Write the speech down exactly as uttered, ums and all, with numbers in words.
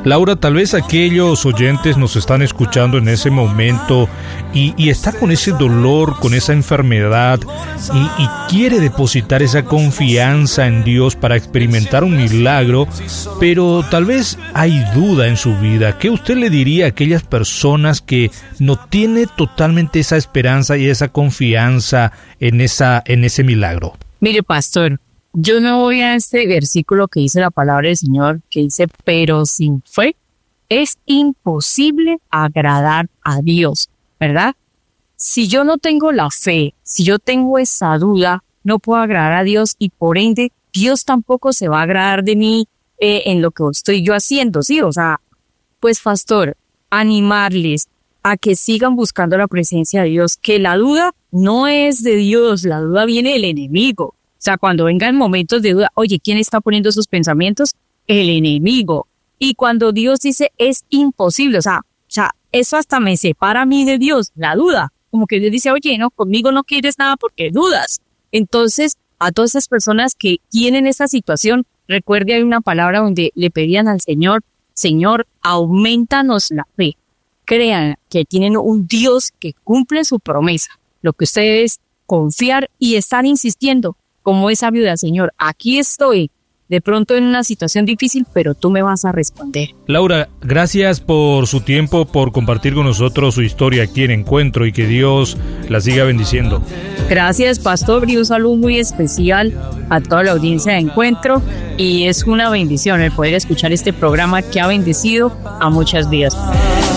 Laura, tal vez aquellos oyentes nos están escuchando en ese momento y, y está con ese dolor, con esa enfermedad y, y quiere depositar esa confianza en Dios para experimentar un milagro, pero tal vez hay duda en su vida. ¿Qué usted le diría a aquellas personas que no tienen totalmente esa esperanza y esa confianza en, esa, en ese milagro? Mire, pastor, yo me voy a este versículo que dice la palabra del Señor, que dice, pero sin fe es imposible agradar a Dios, ¿verdad? Si yo no tengo la fe, si yo tengo esa duda, no puedo agradar a Dios y por ende Dios tampoco se va a agradar de mí eh, en lo que estoy yo haciendo, ¿sí? O sea, pues pastor, animarles a que sigan buscando la presencia de Dios, que la duda no es de Dios, la duda viene del enemigo. O sea, cuando vengan momentos de duda, oye, ¿quién está poniendo esos pensamientos? El enemigo. Y cuando Dios dice es imposible, o sea, o sea, eso hasta me separa a mí de Dios, la duda. Como que Dios dice, oye, no, conmigo no quieres nada porque dudas. Entonces, a todas esas personas que tienen esa situación, recuerde, hay una palabra donde le pedían al Señor, Señor, aumentanos la fe. Crean que tienen un Dios que cumple su promesa. Lo que ustedes confiar y estar insistiendo. Como esa viuda, Señor, aquí estoy, de pronto en una situación difícil, pero tú me vas a responder. Laura, gracias por su tiempo, por compartir con nosotros su historia aquí en Encuentro y que Dios la siga bendiciendo. Gracias, pastor, y un saludo muy especial a toda la audiencia de Encuentro y es una bendición el poder escuchar este programa que ha bendecido a muchas vidas.